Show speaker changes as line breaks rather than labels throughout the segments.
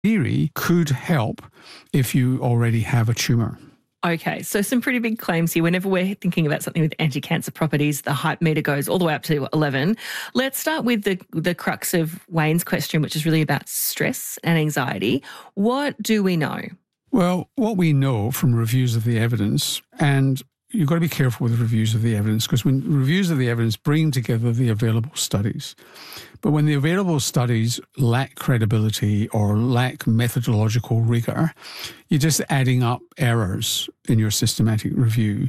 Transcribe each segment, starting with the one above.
theory could help if you already have a tumour.
Okay, so some pretty big claims here. Whenever we're thinking about something with anti-cancer properties, the hype meter goes all the way up to 11. Let's start with the crux of Wayne's question, which is really about stress and anxiety. What do we know?
Well, what we know from reviews of the evidence, and you've got to be careful with reviews of the evidence, because when reviews of the evidence bring together the available studies, but when the available studies lack credibility or lack methodological rigour, you're just adding up errors in your systematic review.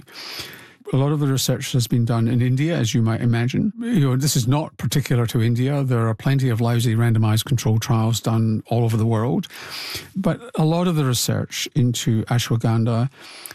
A lot of the research has been done in India, as you might imagine. This is not particular to India. There are plenty of lousy randomised controlled trials done all over the world. But a lot of the research into ashwagandha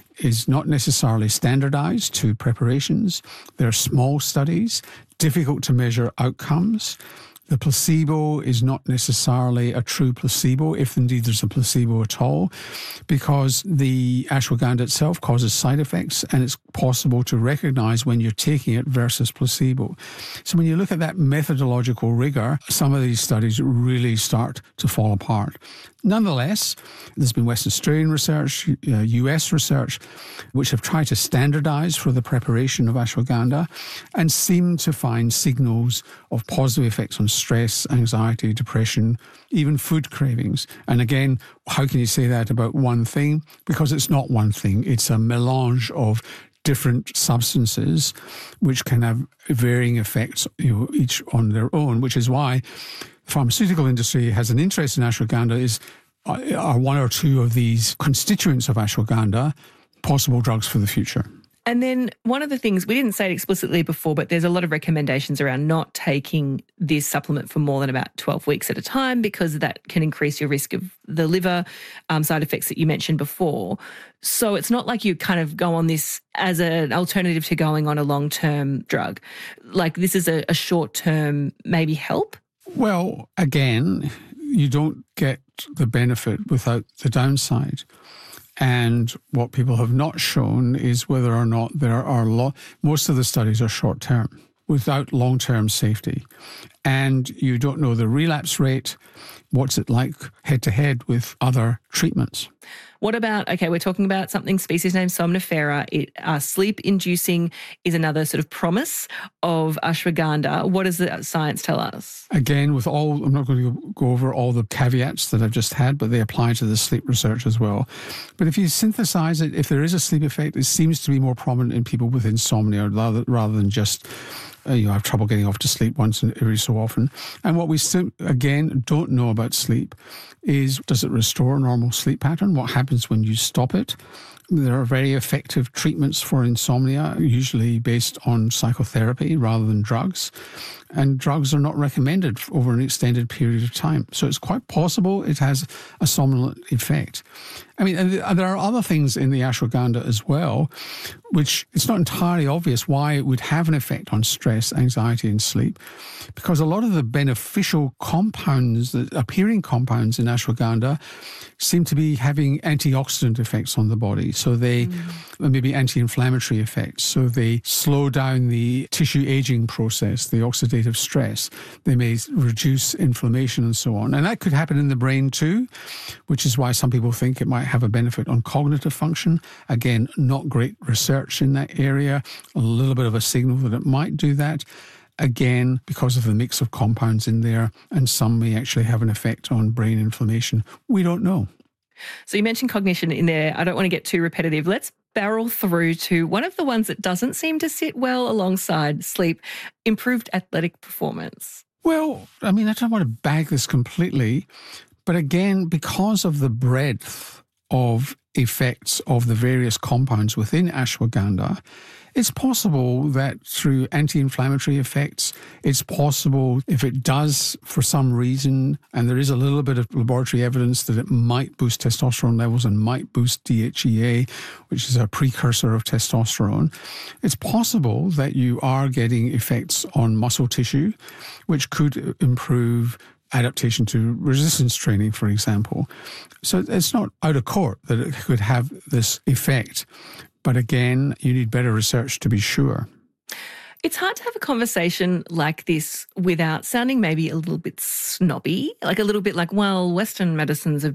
is not necessarily standardised to preparations. They're small studies, difficult to measure outcomes. The placebo is not necessarily a true placebo, if indeed there's a placebo at all, because the ashwagandha itself causes side effects, and it's possible to recognise when you're taking it versus placebo. So when you look at that methodological rigour, some of these studies really start to fall apart. Nonetheless, there's been Western Australian research, US research, which have tried to standardise for the preparation of ashwagandha and seem to find signals of positive effects on stress, anxiety, depression, even food cravings. And again, how can you say that about one thing? Because it's not one thing. It's a melange of different substances which can have varying effects, each on their own, which is why the pharmaceutical industry has an interest in ashwagandha. Are one or two of these constituents of ashwagandha possible drugs for the future?
And then one of the things, we didn't say it explicitly before, but there's a lot of recommendations around not taking this supplement for more than about 12 weeks at a time, because that can increase your risk of the liver side effects that you mentioned before. So it's not like you kind of go on this as an alternative to going on a long-term drug. Like this is a short-term maybe help?
Well, again, you don't get the benefit without the downside. And what people have not shown is whether or not there are most of the studies are short-term without long-term safety. And you don't know the relapse rate. What's it like head-to-head with other treatments?
What about, okay, we're talking about something, species name Somnifera. Sleep-inducing is another sort of promise of ashwagandha. What does the science tell us?
Again, I'm not going to go over all the caveats that I've just had, but they apply to the sleep research as well. But if you synthesize it, if there is a sleep effect, it seems to be more prominent in people with insomnia rather than just have trouble getting off to sleep once every so often. And what we still, again, don't know about sleep is, does it restore a normal sleep pattern? What happens when you stop it? There are very effective treatments for insomnia, usually based on psychotherapy rather than drugs. And drugs are not recommended over an extended period of time. So it's quite possible it has a somnolent effect. I mean, and there are other things in the ashwagandha as well, which it's not entirely obvious why it would have an effect on stress, anxiety, and sleep, because a lot of the beneficial compounds, the appearing compounds in ashwagandha, seem to be having antioxidant effects on the body. So they maybe anti-inflammatory effects. So they slow down the tissue aging process, the oxidative stress. They may reduce inflammation and so on. And that could happen in the brain too, which is why some people think it might have a benefit on cognitive function. Again, not great research in that area. A little bit of a signal that it might do that. Again, because of the mix of compounds in there, and some may actually have an effect on brain inflammation. We don't know.
So you mentioned cognition in there. I don't want to get too repetitive. Let's barrel through to one of the ones that doesn't seem to sit well alongside sleep, improved athletic performance.
Well, I mean, I don't want to bag this completely, but again, because of the breadth of effects of the various compounds within ashwagandha, it's possible that through anti-inflammatory effects, it's possible if it does for some reason, and there is a little bit of laboratory evidence that it might boost testosterone levels and might boost DHEA, which is a precursor of testosterone, it's possible that you are getting effects on muscle tissue, which could improve adaptation to resistance training, for example. So it's not out of court that it could have this effect. But again, you need better research to be sure.
It's hard to have a conversation like this without sounding maybe a little bit snobby, like a little bit like, well, Western medicines have